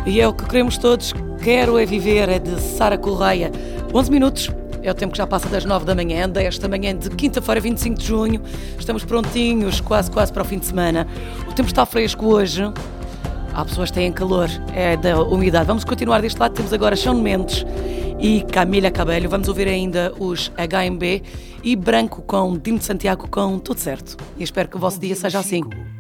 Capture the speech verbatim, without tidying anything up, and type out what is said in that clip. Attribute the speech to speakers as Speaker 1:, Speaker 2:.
Speaker 1: E é o que queremos todos. Quero é viver, é de Sara Correia. onze minutos, é o tempo que já passa das nove da manhã, desta manhã de quinta-feira, vinte e cinco de junho. Estamos prontinhos, quase, quase para o fim de semana. O tempo está fresco hoje. Há pessoas que têm calor, é da umidade. Vamos continuar deste lado, temos agora Shawn Mendes e Camila Cabello. Vamos ouvir ainda os H M B e Branco com Dino de Santiago com Tudo Certo. E espero que o vosso dia seja assim.